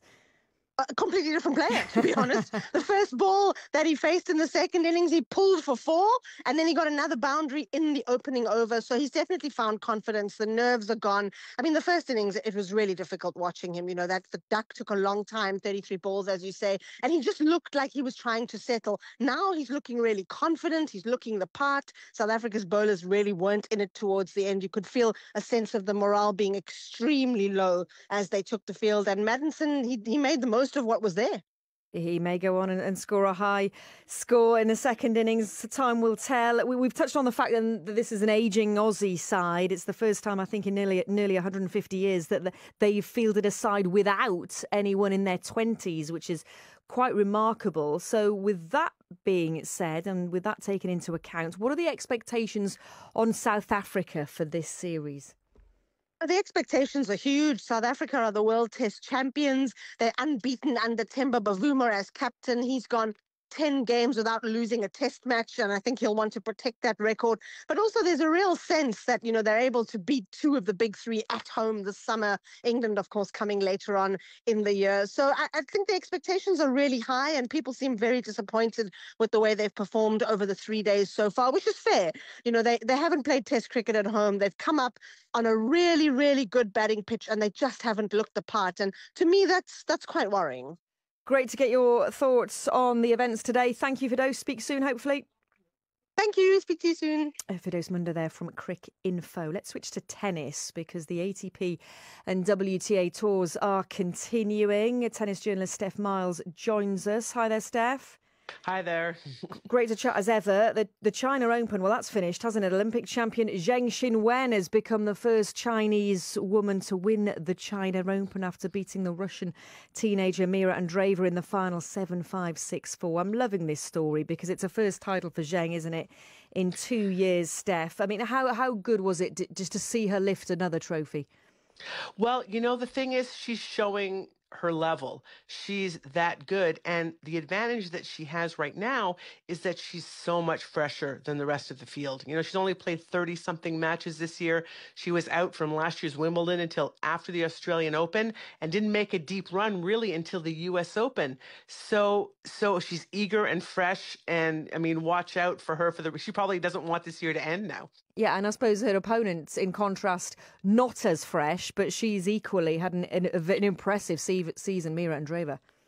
A completely different player, to be honest. The first ball that he faced in the second innings, he pulled for 4, and then he got another boundary in the opening over. So he's definitely found confidence. The nerves are gone. I mean, the first innings, it was really difficult watching him. You know, that the duck took a long time, 33 balls, as you say, and he just looked like he was trying to settle. Now he's looking really confident. He's looking the part. South Africa's bowlers really weren't in it towards the end. You could feel a sense of the morale being extremely low as they took the field. And Maddinson, he made the most of what was there. He may go on and score a high score in the second innings. Time will tell. We've touched on the fact that this is an ageing Aussie side. It's the first time, I think, in nearly 150 years that they've fielded a side without anyone in their 20s, which is quite remarkable. So with that being said, and with that taken into account, what are the expectations on South Africa for this series? The expectations are huge. South Africa are the World Test champions. They're unbeaten under Themba Bavuma as captain. He's gone 10 games without losing a test match, and I think he'll want to protect that record. But also there's a real sense that, you know, they're able to beat 2 of the big 3 at home this summer. England, of course, coming later on in the year. So I think the expectations are really high, and people seem very disappointed with the way they've performed over the 3 days so far, which is fair. You know, they haven't played test cricket at home. They've come up on a really, really good batting pitch, and they just haven't looked the part. And to me, that's quite worrying. Great to get your thoughts on the events today. Thank you, Fidos. Speak soon, hopefully. Thank you. Speak to you soon. Fidos Munda there from Crick Info. Let's switch to tennis, because the ATP and WTA tours are continuing. Tennis journalist Steph Miles joins us. Hi there, Steph. Hi there. Great to chat as ever. The China Open, well, that's finished, hasn't it? Olympic champion Zheng Xinwen has become the first Chinese woman to win the China Open after beating the Russian teenager Mira Andreeva in the final 7-5, 6-4. I'm loving this story because it's a first title for Zheng, isn't it, in 2 years, Steph? I mean, how good was it just to see her lift another trophy? Well, you know, the thing is, she's showing her level. She's that good. And the advantage that she has right now is that she's so much fresher than the rest of the field. You know, she's only played 30-something matches this year. She was out from last year's Wimbledon until after the Australian Open and didn't make a deep run really until the US Open. So she's eager and fresh. And I mean, watch out for her she probably doesn't want this year to end now. Yeah, and I suppose her opponent, in contrast, not as fresh, but she's equally had an impressive season, Mira Andreeva.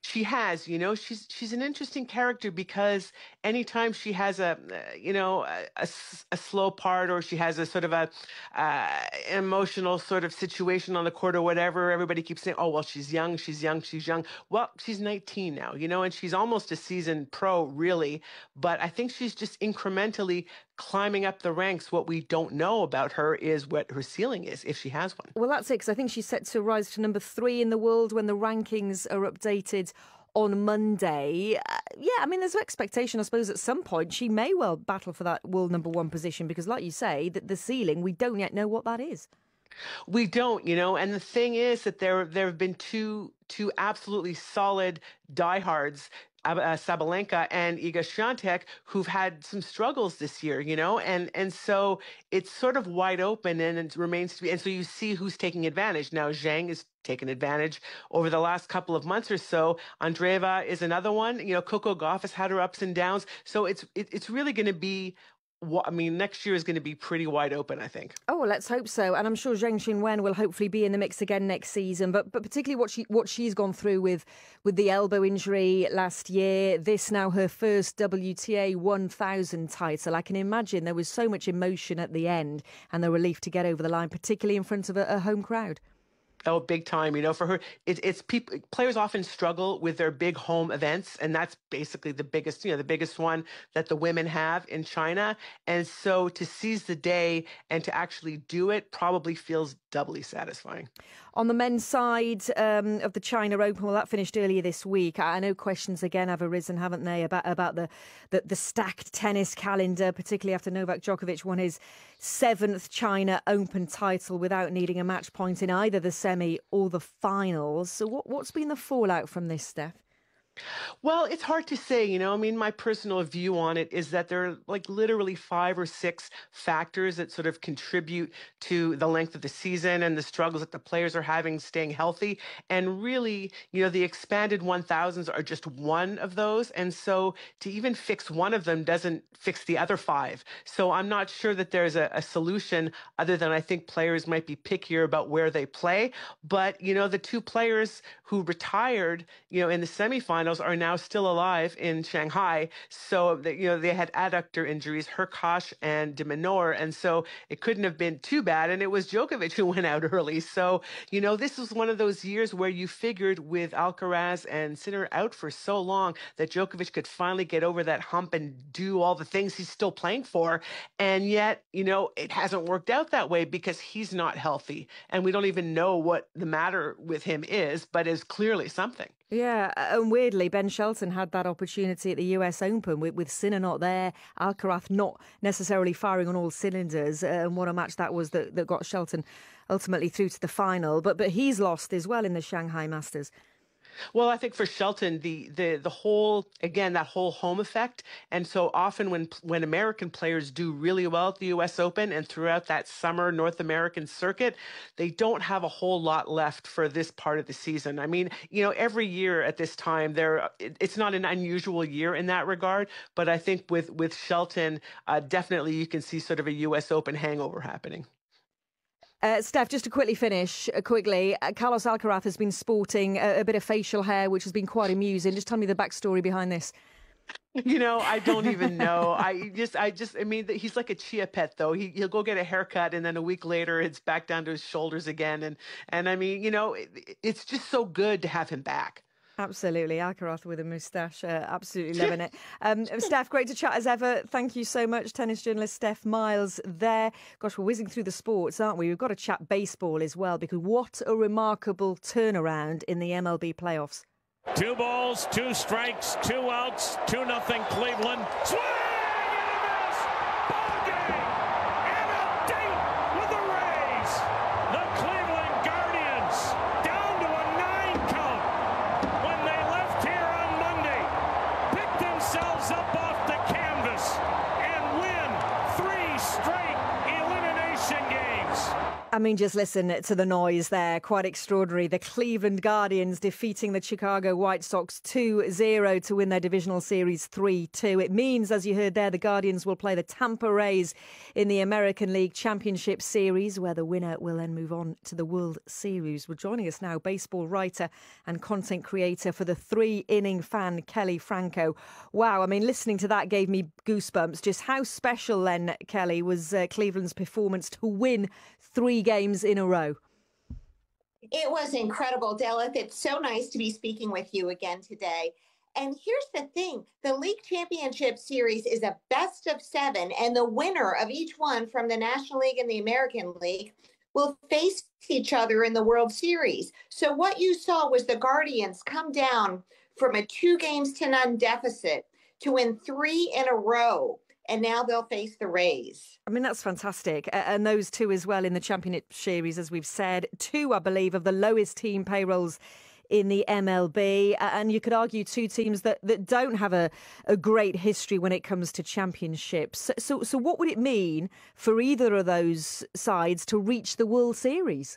She has, she's an interesting character because anytime she has a slow part, or she has a sort of a emotional sort of situation on the court or whatever, everybody keeps saying, oh, well, she's young. Well, she's 19 now, and she's almost a seasoned pro, really. But I think she's just incrementally climbing up the ranks. What we don't know about her is what her ceiling is, if she has one. Well, that's it, because I think she's set to rise to number 3 in the world when the rankings are updated on Monday. There's an expectation, I suppose, at some point she may well battle for that world number 1 position, because like you say, that the ceiling, we don't yet know what that is. We don't, and the thing is that there have been two absolutely solid diehards, Sabalenka and Iga Swiatek, who've had some struggles this year, and so it's sort of wide open, and it remains to be. And so you see who's taking advantage. Now, Zhang is taken advantage over the last couple of months or so. Andreeva is another one. Coco Gauff has had her ups and downs. So it's really going to be, next year is going to be pretty wide open, I think. Oh, well, let's hope so. And I'm sure Zheng Qinwen will hopefully be in the mix again next season. But particularly what she's gone through with the elbow injury last year, this now her first WTA 1000 title. I can imagine there was so much emotion at the end and the relief to get over the line, particularly in front of a home crowd. Oh, big time. For her, it's people. Players often struggle with their big home events, and that's basically the biggest one that the women have in China. And so to seize the day and to actually do it probably feels doubly satisfying. On the men's side of the China Open, well, that finished earlier this week. I know questions again have arisen, haven't they, about the stacked tennis calendar, particularly after Novak Djokovic won his 7th China Open title without needing a match point in either the semi or the finals. So what's been the fallout from this, Steph? Well, it's hard to say, my personal view on it is that there are literally 5 or 6 factors that sort of contribute to the length of the season and the struggles that the players are having staying healthy. And really, the expanded 1000s are just one of those. And so to even fix one of them doesn't fix the other 5. So I'm not sure that there's a solution other than I think players might be pickier about where they play. But, the 2 players who retired, in the semifinals are now still alive in Shanghai. So they had adductor injuries, Hurkacz and de Minaur, and so it couldn't have been too bad. And it was Djokovic who went out early. So this was one of those years where you figured with Alcaraz and Sinner out for so long that Djokovic could finally get over that hump and do all the things he's still playing for. And yet, it hasn't worked out that way because he's not healthy, and we don't even know what the matter with him is, but is clearly something. Yeah, and weirdly, Ben Shelton had that opportunity at the US Open with Sinner not there, Alcaraz not necessarily firing on all cylinders, and what a match that was that got Shelton ultimately through to the final. But he's lost as well in the Shanghai Masters. Well, I think for Shelton, the whole, again, that whole home effect. And so often when American players do really well at the U.S. Open and throughout that summer North American circuit, they don't have a whole lot left for this part of the season. Every year at this time, it's not an unusual year in that regard. But I think with Shelton, definitely you can see sort of a U.S. Open hangover happening. Steph, just to quickly finish, Carlos Alcaraz has been sporting a bit of facial hair, which has been quite amusing. Just tell me the backstory behind this. I don't even know. He's like a chia pet, though. He'll go get a haircut, and then a week later, it's back down to his shoulders again. And it's just so good to have him back. Absolutely. Alcaraz with a moustache. Absolutely loving it. Steph, great to chat as ever. Thank you so much. Tennis journalist Steph Miles there. Gosh, we're whizzing through the sports, aren't we? We've got to chat baseball as well, because what a remarkable turnaround in the MLB playoffs. 2 balls, 2 strikes, 2 outs, 2-0 Cleveland. Swing and a miss! Ball game! And a date with the Rays! The Cleveland Guardians down to a 9 count when they left here on Monday, picked themselves up off the canvas and win 3 straight elimination games. I mean, just listen to the noise there. Quite extraordinary. The Cleveland Guardians defeating the Chicago White Sox 2-0 to win their divisional series 3-2. It means, as you heard there, the Guardians will play the Tampa Rays in the American League Championship Series, where the winner will then move on to the World Series. Well, joining us now, baseball writer and content creator for the 3-inning fan, Kelly Franco. Wow, I mean, listening to that gave me goosebumps. Just how special then, Kelly, was Cleveland's performance to win 3 games in a row? It was incredible, Delith. It's so nice to be speaking with you again today. And here's the thing. The League Championship Series is a best of 7, and the winner of each one from the National League and the American League will face each other in the World Series. So what you saw was the Guardians come down from a 2-0 deficit to win 3 in a row. And now they'll face the Rays. I mean, that's fantastic. And those 2 as well in the Championship Series, as we've said. 2, I believe, of the lowest team payrolls in the MLB. And you could argue 2 teams that don't have a great history when it comes to championships. So what would it mean for either of those sides to reach the World Series?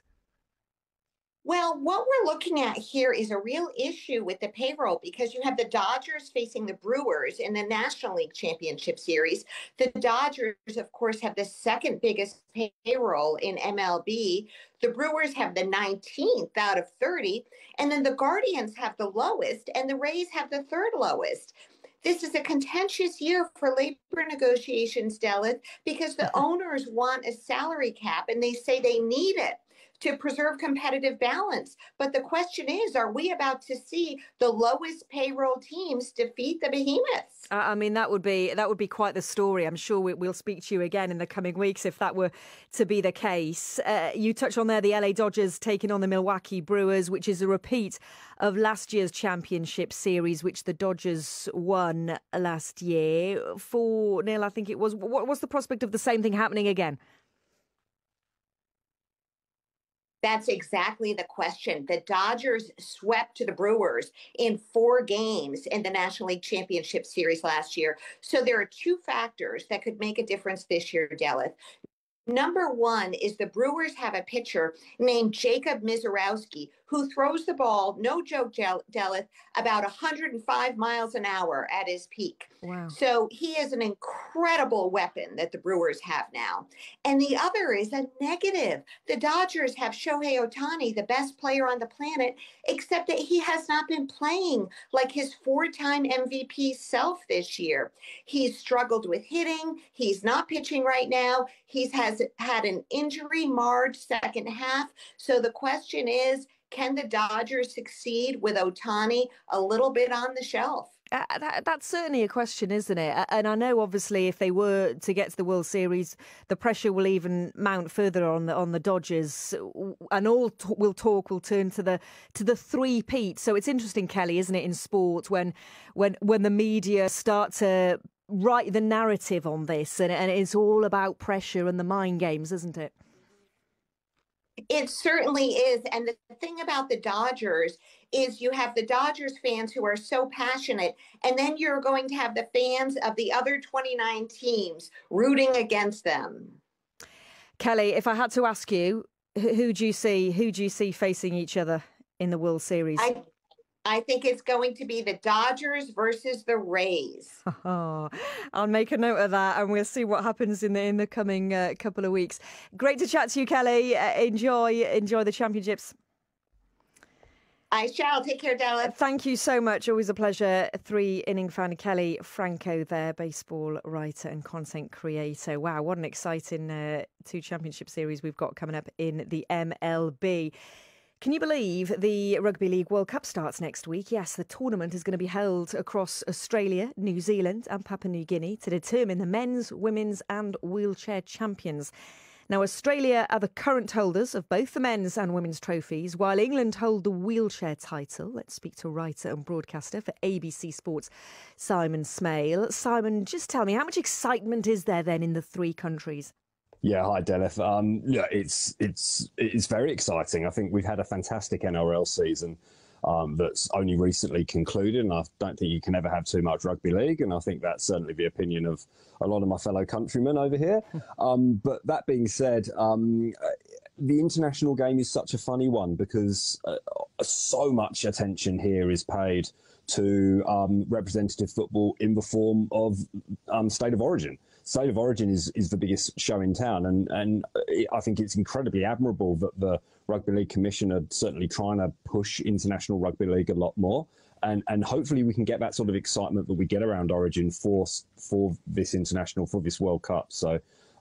Well, what we're looking at here is a real issue with the payroll, because you have the Dodgers facing the Brewers in the National League Championship Series. The Dodgers, of course, have the 2nd biggest payroll in MLB. The Brewers have the 19th out of 30, and then the Guardians have the lowest, and the Rays have the 3rd lowest. This is a contentious year for labor negotiations, Delith, because the owners want a salary cap, and they say they need it to preserve competitive balance. But the question is, are we about to see the lowest payroll teams defeat the behemoths? I mean, that would be quite the story. I'm sure we'll speak to you again in the coming weeks if that were to be the case. You touched on there the LA Dodgers taking on the Milwaukee Brewers, which is a repeat of last year's championship series, which the Dodgers won last year. 4-0, I think it was. What's the prospect of the same thing happening again? That's exactly the question. The Dodgers swept the Brewers in 4 games in the National League Championship Series last year. So there are 2 factors that could make a difference this year, Delith. Number 1 is the Brewers have a pitcher named Jacob Misiorowski, who throws the ball, no joke, Delith, about 105 miles an hour at his peak. Wow. So he is an incredible weapon that the Brewers have now. And the other is a negative. The Dodgers have Shohei Ohtani, the best player on the planet, except that he has not been playing like his 4-time MVP self this year. He's struggled with hitting. He's not pitching right now. He has had an injury-marred second half. So the question is, can the Dodgers succeed with Ohtani a little bit on the shelf? That's certainly a question, isn't it? And I know, obviously, if they were to get to the World Series, the pressure will even mount further on the Dodgers, and all talk will turn to the three-peat. So it's interesting, Kelly, isn't it, in sport when the media start to write the narrative on this, and it's all about pressure and the mind games, isn't it? It certainly is. And the thing about the Dodgers is you have the Dodgers fans who are so passionate, and then you're going to have the fans of the other 29 teams rooting against them. Kelly, if I had to ask you, who do you see facing each other in the World Series? I think it's going to be the Dodgers versus the Rays. Oh, I'll make a note of that, and we'll see what happens in the coming couple of weeks. Great to chat to you, Kelly. Enjoy the championships. I shall. Take care, Della. Thank you so much. Always a pleasure. 3-inning fan Kelly Franco there, baseball writer and content creator. Wow, what an exciting 2 championship series we've got coming up in the MLB. Can you believe the Rugby League World Cup starts next week? Yes, the tournament is going to be held across Australia, New Zealand and Papua New Guinea to determine the men's, women's and wheelchair champions. Now, Australia are the current holders of both the men's and women's trophies, while England hold the wheelchair title. Let's speak to writer and broadcaster for ABC Sports, Simon Smale. Simon, just tell me, how much excitement is there then in the 3 countries? Yeah, hi, Delith. Yeah, it's very exciting. I think we've had a fantastic NRL season that's only recently concluded, and I don't think you can ever have too much rugby league, and I think that's certainly the opinion of a lot of my fellow countrymen over here. But that being said, the international game is such a funny one because so much attention here is paid to representative football in the form of State of Origin. State of Origin is the biggest show in town, and I think it's incredibly admirable that the Rugby League Commission are certainly trying to push international rugby league a lot more. And hopefully we can get that sort of excitement that we get around Origin for this international, for this World Cup. So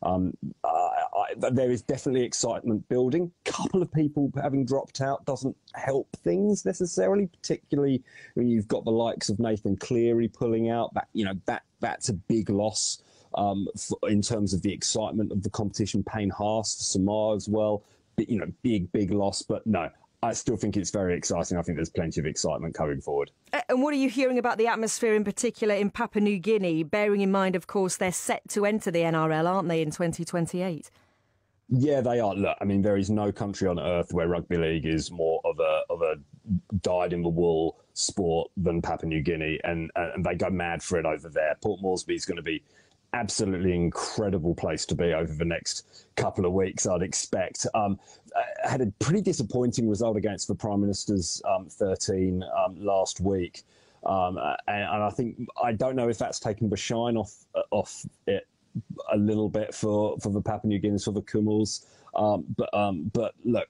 there is definitely excitement building. A couple of people having dropped out doesn't help things necessarily, particularly when you've got the likes of Nathan Cleary pulling out. That's a big loss in terms of the excitement of the competition. Payne Haas for Samoa as well. Big loss. But no, I still think it's very exciting. I think there's plenty of excitement coming forward. And what are you hearing about the atmosphere in particular in Papua New Guinea, bearing in mind, of course, they're set to enter the NRL, aren't they, in 2028? Yeah, they are. Look, I mean, there is no country on earth where rugby league is more of a dyed-in-the-wool sport than Papua New Guinea, and they go mad for it over there. Port Moresby is going to be absolutely incredible place to be over the next couple of weeks, I'd expect. Had a pretty disappointing result against the Prime Minister's 13 last week. And I don't know if that's taken the shine off it a little bit for the Papua New Guineans, for the Kumals. But look,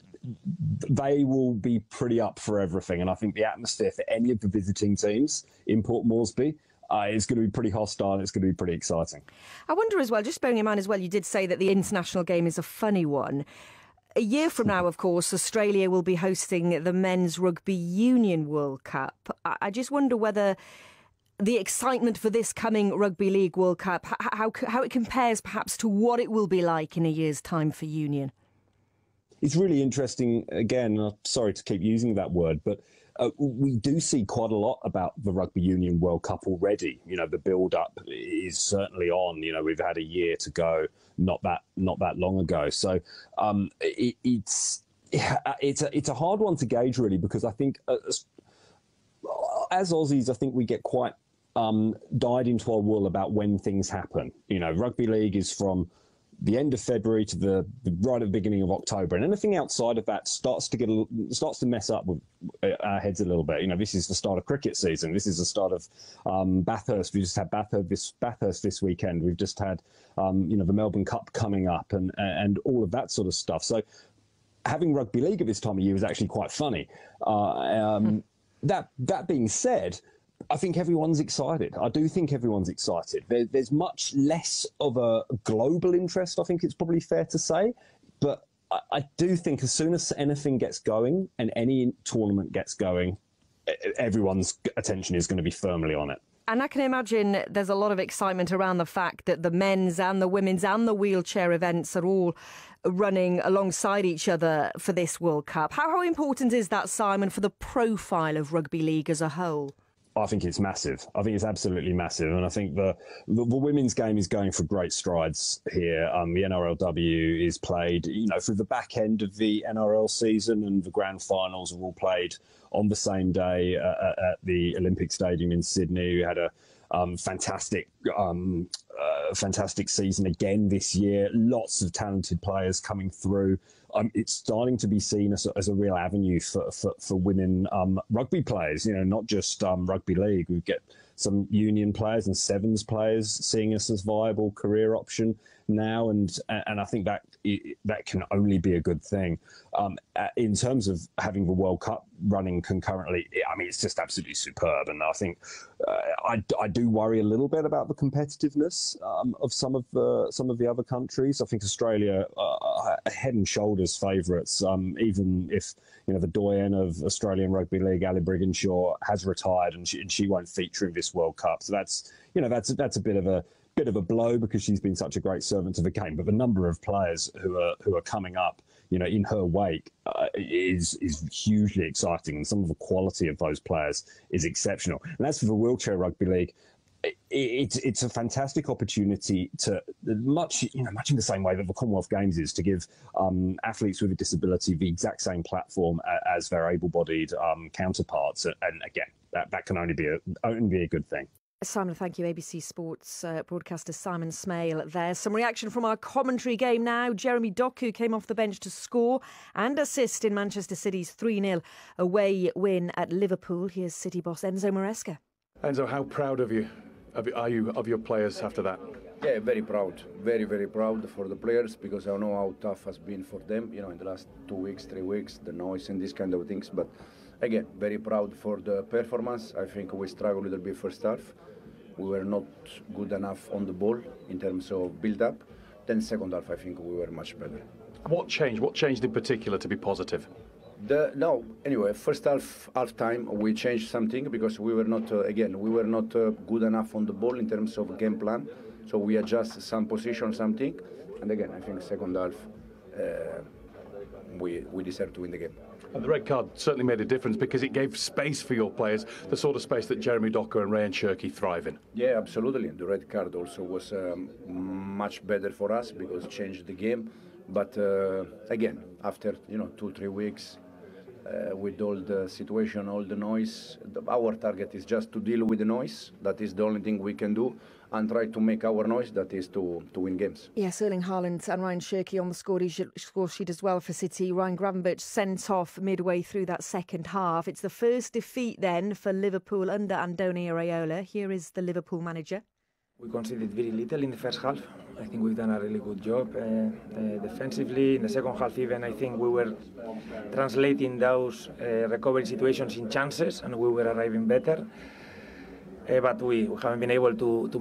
they will be pretty up for everything. And I think the atmosphere for any of the visiting teams in Port Moresby is going to be pretty hostile, and it's going to be pretty exciting. I wonder as well, just bearing in mind as well, you did say that the international game is a funny one. A year from now, of course, Australia will be hosting the Men's Rugby Union World Cup. I just wonder whether the excitement for this coming Rugby League World Cup, how it compares perhaps to what it will be like in a year's time for Union. It's really interesting. Again, I'm sorry to keep using that word, but we do see quite a lot about the Rugby Union World Cup already. The build-up is certainly on. We've had a year to go, not that long ago. So it's a hard one to gauge, really, because I think as Aussies, I think we get quite dyed into our wool about when things happen. Rugby league is from the end of February to the right at the beginning of October, and anything outside of that starts to mess up with our heads a little bit. This is the start of cricket season. This is the start of Bathurst. We just had Bathurst this weekend. We've just had the Melbourne Cup coming up, and all of that sort of stuff. So having rugby league at this time of year is actually quite funny. That being said, I think everyone's excited. I do think everyone's excited. There's much less of a global interest, I think it's probably fair to say. But I do think as soon as anything gets going and any tournament gets going, everyone's attention is going to be firmly on it. And I can imagine there's a lot of excitement around the fact that the men's and the women's and the wheelchair events are all running alongside each other for this World Cup. How important is that, Simon, for the profile of rugby league as a whole? I think it's massive. I think it's absolutely massive. And I think the women's game is going for great strides here. The NRLW is played, through the back end of the NRL season, and the grand finals are all played on the same day at the Olympic Stadium in Sydney. We had a fantastic season again this year. Lots of talented players coming through. It's starting to be seen as a real avenue for women rugby players, not just rugby league. We get some union players and sevens players seeing us as viable career option now, and I think that can only be a good thing. In terms of having the World Cup running concurrently, it's just absolutely superb. And I think I do worry a little bit about the competitiveness of some of the other countries. I think Australia are head and shoulders favourites, even if the doyen of Australian Rugby League, Ali Brigginshaw, has retired and she won't feature in this World Cup. So that's a bit of a blow, because she's been such a great servant to the game. But the number of players who are coming up, in her wake is hugely exciting, and some of the quality of those players is exceptional. And as for the wheelchair rugby league, it's a fantastic opportunity to much in the same way that the Commonwealth Games is, to give athletes with a disability the exact same platform as their able-bodied counterparts. And again, that can only be a good thing. Simon, thank you. ABC Sports broadcaster Simon Smale there. Some reaction from our commentary game now. Jeremy Doku came off the bench to score and assist in Manchester City's 3-0 away win at Liverpool. Here's City boss Enzo Maresca. Enzo, how proud are you of your players after that? Yeah, very proud. Very, very proud for the players, because I know how tough has been for them, in the last 2 weeks, 3 weeks, the noise and these kind of things. But again, very proud for the performance. I think we struggled a little bit first half. We were not good enough on the ball in terms of build-up. Then second half, I think we were much better. What changed? What changed in particular to be positive? Anyway, first half time we changed something, because we were not good enough on the ball in terms of game plan. So we adjust some position, something, and again, I think second half we deserve to win the game. And the red card certainly made a difference, because it gave space for your players, the sort of space that Jeremy Doku and Ryan Cherki thrive in. Yeah, absolutely. The red card also was much better for us, because it changed the game. But again, after 2-3 weeks, with all the situation, all the noise, our target is just to deal with the noise. That is the only thing we can do, and try to make our noise, that is to win games. Yes, Erling Haaland and Ryan Cherki on the score sheet as well for City. Ryan Gravenberch sent off midway through that second half. It's the first defeat then for Liverpool under Andoni Iraola. Here is the Liverpool manager. We conceded very little in the first half. I think we've done a really good job defensively. In the second half even, I think we were translating those recovery situations in chances, and we were arriving better. But we haven't been able to